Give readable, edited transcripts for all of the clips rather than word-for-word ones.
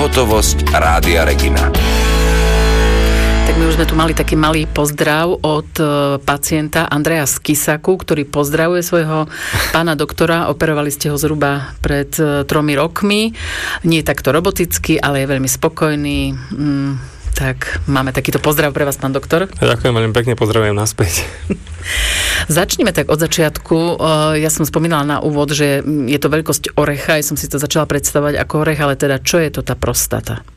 Pohotovosť Rádia Regina. Tak my už sme tu mali taký malý pozdrav od pacienta Andreja z Kisaku, ktorý pozdravuje svojho pána doktora. Operovali ste ho zhruba pred 3 rokmi. Nie takto roboticky, ale je veľmi spokojný. Tak máme takýto pozdrav pre vás, pán doktor. Ďakujem veľmi pekne, pozdravujem naspäť. Začnime tak od začiatku. Ja som spomínala na úvod, že je to veľkosť orecha. Ja som si to začala predstavovať ako orech, ale teda čo je to tá prostata?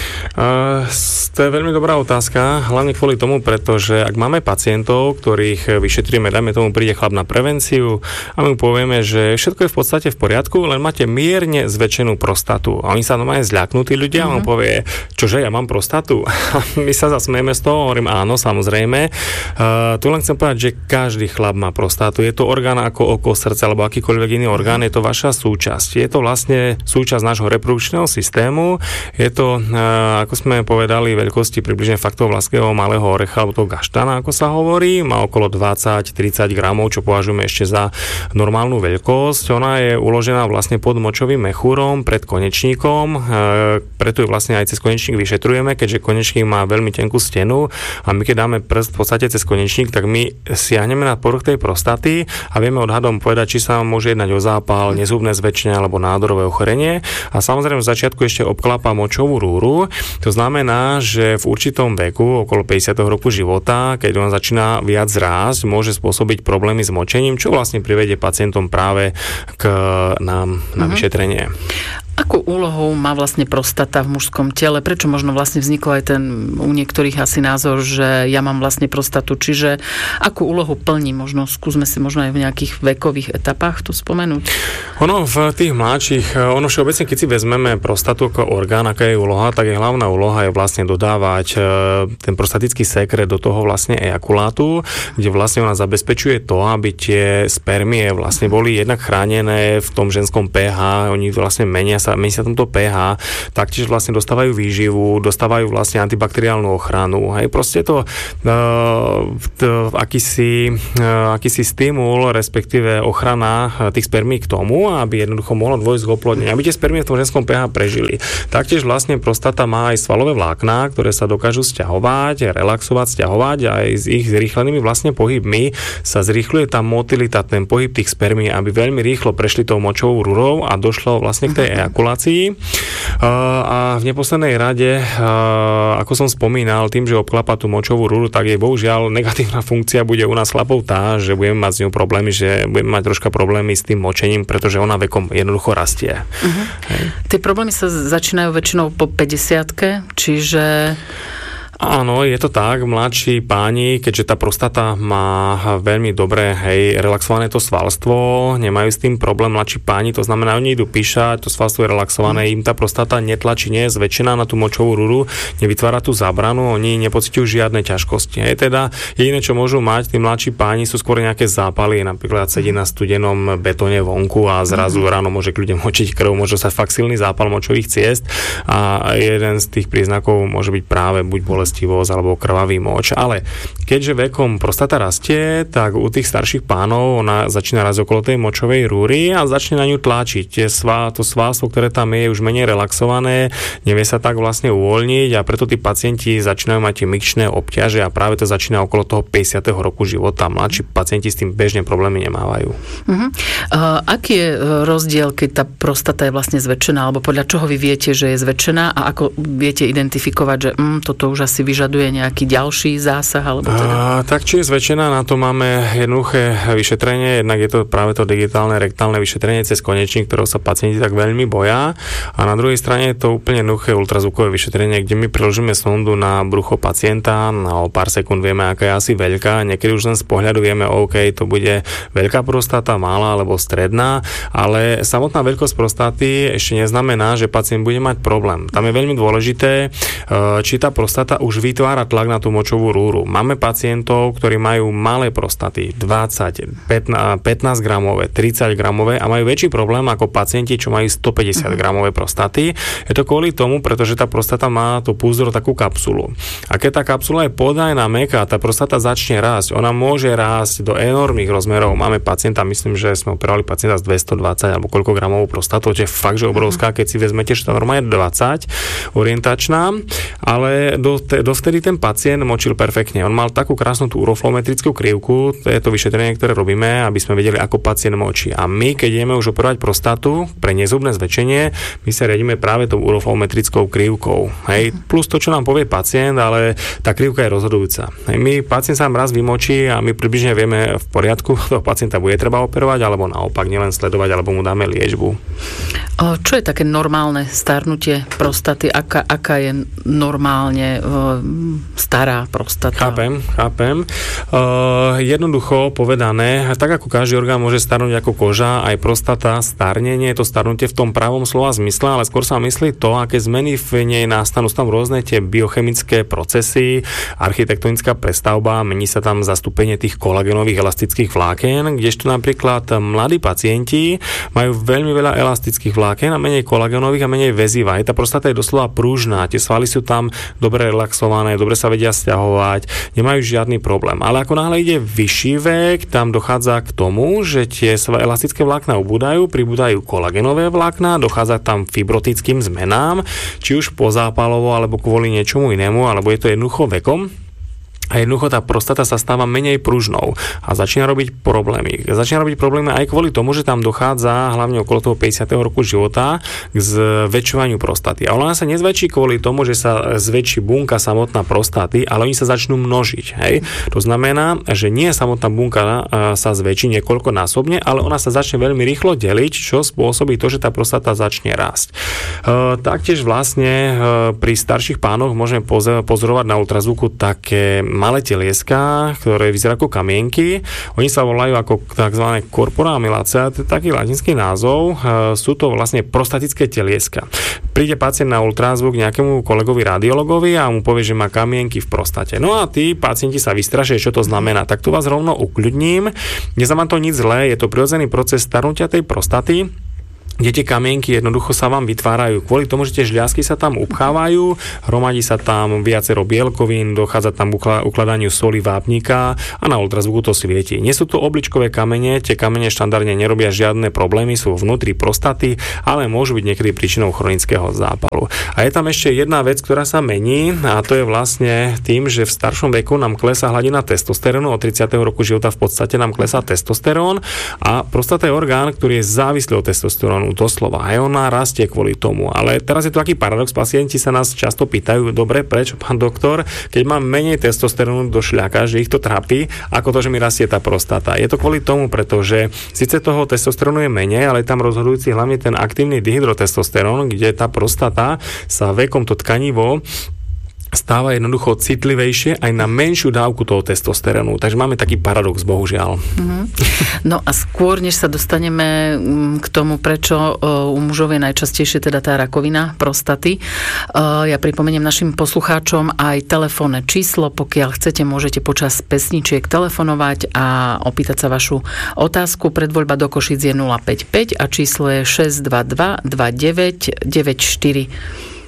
To je veľmi dobrá otázka, hlavne kvôli tomu, pretože ak máme pacientov, ktorých vyšetríme, dajme tomu, príde chlap na prevenciu a my mu povieme, že všetko je v podstate v poriadku, len máte mierne zväčšenú prostatu. A oni sa normálne zľaknutí ľudia a on povie, čože, ja mám prostatu? A my sa zasmieme z toho, hovorím, áno, samozrejme. Tu len chcem povedať, že každý chlap má prostatu. Je to orgán ako oko, srdce alebo akýkoľvek iný orgán, je to vaša súčasť. Je to vlastne súčasť nášho reprodukčného systému. Je to, ako sme povedali, veľkosti približne faktovlaského malého orecha, alebo toho gaštana, ako sa hovorí, má okolo 20-30 gramov, čo považujeme ešte za normálnu veľkosť. Ona je uložená vlastne pod močovým mechúrom pred konečníkom, preto ju vlastne aj cez konečník vyšetrujeme, keďže konečník má veľmi tenkú stenu a my keď dáme prst v podstate cez konečník, tak my siahneme na povrch tej prostaty a vieme odhadom povedať, či sa môže jednať o zápal, nezhubné zväčšenie alebo nádorové ochorenie. A samozrejme v začiatku ešte obklapa močovú rúru. To znamená, že v určitom veku, okolo 50. roku života, keď on začína viac rásť, môže spôsobiť problémy s močením, čo vlastne privedie pacientom práve k nám na vyšetrenie. Akú úlohu má vlastne prostata v mužskom tele? Prečo možno vlastne vznikol aj ten u niektorých asi názor, že ja mám vlastne prostatu? Čiže akú úlohu plní? Možno skúsme si možno aj v nejakých vekových etapách to spomenúť. Ono v tých mladších, všeobecne, keď si vezmeme prostatu ako orgán, aká je úloha, tak je hlavná úloha je vlastne dodávať ten prostatický sekret do toho vlastne ejakulátu, kde vlastne ona zabezpečuje to, aby tie spermie vlastne boli jednak chránené v tom ženskom pH, oni vlastne menia sa tomto pH, taktiež vlastne dostávajú výživu, dostávajú vlastne antibakteriálnu ochranu. Hej, proste to akýsi stimul, respektíve ochrana tých spermí k tomu, aby jednoducho mohlo dôjsť k oplodneniu, aby tie spermie v tom ženskom pH prežili. Taktiež vlastne prostata má aj svalové vlákna, ktoré sa dokážu sťahovať, relaxovať, sťahovať a aj s ich zrýchlenými vlastne pohybmi sa zrýchľuje tá motilita, ten pohyb tých spermí, aby veľmi rýchlo prešli tou močovou rúrou a došlo vlastne k tej ejakulácii. A v neposlednej rade, ako som spomínal, tým, že obklapa tú močovú rúru, tak jej bohužiaľ negatívna funkcia bude u nás chlapov tá, že budeme mať s ňou problémy, že budeme mať troška problémy s tým močením, pretože ona vekom jednoducho rastie. Tie problémy sa začínajú väčšinou po 50-ke, čiže... Áno, je to tak. Mladší páni, keďže tá prostata má veľmi dobre, relaxované to svalstvo, nemajú s tým problém mladší páni, to znamená, oni idú píšať, to svalstvo je relaxované, im tá prostata netlačí, nie je zväčšená na tú močovú rúru, nevytvára tú zábranu, oni nepociťujú žiadne ťažkosti. Teda jediné, čo môžu mať, tí mladší páni sú skôr nejaké zápaly, napríklad sedí na studenom betóne vonku a zrazu ráno môže k ľuďom močiť krv, môže sa fakt silný zápal močových ciest a jeden z tých príznakov môže byť práve buď bolestivosť alebo krvavý moč. Ale keďže vekom prostata rastie, tak u tých starších pánov ona začína raz okolo tej močovej rúry a začne na ňu tlačiť. To svalstvo, ktoré tam je už menej relaxované, nevie sa tak vlastne uvoľniť a preto tí pacienti začínajú mať tie mykčné obťaže a práve to začína okolo toho 50. roku života. Mladší pacienti s tým bežne problémy nemávajú. Aký je rozdiel, keď tá prostata je vlastne zväčšená, alebo podľa čoho vy viete, že je zväčšená a ako viete identifikovať, že toto už asi vyžaduje nejaký ďalší zásah? Alebo teda? Tak, či je zväčšená, na to máme jednoduché vyšetrenie, jednak je to práve to digitálne rektálne vyšetrenie cez konečník, ktorého sa pacienti tak veľmi boja, a na druhej strane je to úplne jednoduché ultrazvukové vyšetrenie, kde my priložíme sondu na brucho pacienta, na o pár sekúnd vieme, aká je asi veľká, niekedy už len z pohľadu vieme, OK, to bude veľká prostata, malá alebo stredná, ale samotná veľkosť prostaty ešte neznamená, že pacient bude mať problém. Tam je veľmi dôležité, či tá prostata už vytvára tlak na tú močovú rúru. Máme pacientov, ktorí majú malé prostaty, 20, 15 gramové, 30 gramové a majú väčší problém ako pacienti, čo majú 150 gramové prostaty. Je to kvôli tomu, pretože tá prostata má tú púzdro takú kapsulu. A keď tá kapsula je podajná, mäkká, tá prostata začne rásť. Ona môže rásť do enormných rozmerov. Máme pacienta, myslím, že sme operovali pacienta s 220 alebo koľko gramovou prostatou, čo je fakt, že obrovská, keď si vezmete, že tá norma je 20 orientačná, ale dovtedy ten pacient močil perfektne. On mal takú krásnu tú uroflometrickú krivku, to je to vyšetrenie, ktoré robíme, aby sme vedeli, ako pacient močí. A my, keď ideme už operovať prostatu pre nezhubné zväčšenie, my sa riadíme práve tou uroflometrickou krivkou. Hej, plus to, čo nám povie pacient, ale tá krivka je rozhodujúca. Hej, my pacient sa raz vymočí a my približne vieme v poriadku, toho pacienta bude treba operovať, alebo naopak nielen sledovať, alebo mu dáme liečbu. Čo je také normálne starnutie prostaty? Aká je normálne stará prostata? Chápem. Jednoducho povedané, tak ako každý orgán môže starnúť ako koža, aj prostata starne, nie je to starnutie v tom pravom slova zmysle, ale skôr sa myslí to, aké zmeny v nej nastanú. Sú tam rôzne tie biochemické procesy, architektonická prestavba, mení sa tam zastúpenie tých kolagénových elastických vlákien, kdežto napríklad mladí pacienti majú veľmi veľa elastických vlákien a menej kolagénových a menej väziva. Tá prostata je doslova pružná, tie svaly sú tam dobre relaxované, dobre sa vedia sťahovať, nemajú žiadny problém. Ale ako náhle ide vyšší vek, tam dochádza k tomu, že tie elastické vlákna ubúdajú, pribúdajú kolagénové vlákna, dochádza tam fibrotickým zmenám, či už pozápalovo, alebo kvôli niečomu inému, alebo je to jednoducho vekom. A jednoducho tá prostata sa stáva menej pružnou a začína robiť problémy. Začína robiť problémy aj kvôli tomu, že tam dochádza hlavne okolo toho 50. roku života k zväčšovaniu prostaty. A ona sa nezväčší kvôli tomu, že sa zväčší bunka samotná prostaty, ale oni sa začnú množiť. Hej? To znamená, že nie samotná bunka sa zväčší niekoľkonásobne, ale ona sa začne veľmi rýchlo deliť, čo spôsobí to, že tá prostata začne rásť. Taktiež vlastne pri starších pánoch môžeme pozorovať na ultrazvuku také malé telieska, ktoré vyzerá ako kamienky. Oni sa volajú ako tzv. Corpora amylacea, to je taký latinský názov. Sú to vlastne prostatické telieska. Príde pacient na ultrazvuk nejakému kolegovi radiologovi a mu povie, že má kamienky v prostate. No a tí pacienti sa vystrašia, čo to znamená. Tak tu vás rovno ukľudním. Neznamená to nič zlé, je to prirodzený proces starnutia tej prostaty, kde tie kamienky jednoducho sa vám vytvárajú kvôli tomu, že tie žľazky sa tam upchávajú, hromadí sa tam viacero bielkovín, dochádza tam k ukladaniu soli vápnika a na ultrazvuku to svieti. Nie sú to obličkové kamene, tie kamene štandardne nerobia žiadne problémy, sú vnútri prostaty, ale môžu byť niekedy príčinou chronického zápalu. A je tam ešte jedna vec, ktorá sa mení, a to je vlastne tým, že v staršom veku nám klesá hladina testosterónu, od 30. roku života v podstate nám klesá testosterón a prostata je orgán, ktorý je závislý od testosterónu. Doslova. Aj ona rastie kvôli tomu. Ale teraz je to taký paradox. Pacienti sa nás často pýtajú, dobre, prečo, pán doktor, keď mám menej testosterónu do šľaka, že ich to trápi, ako to, že mi rastie tá prostata. Je to kvôli tomu, pretože síce toho testosterónu je menej, ale je tam rozhodujúci hlavne ten aktívny dihydrotestosterón, kde tá prostata sa vekom to tkanivo stáva jednoducho citlivejšie aj na menšiu dávku toho testosterónu. Takže máme taký paradox, bohužiaľ. No a skôr, než sa dostaneme k tomu, prečo u mužov je najčastejšie teda tá rakovina prostaty, ja pripomeniem našim poslucháčom aj telefónne číslo. Pokiaľ chcete, môžete počas pesničiek telefonovať a opýtať sa vašu otázku. Predvoľba do Košíc je 055 a číslo je 622 29 94.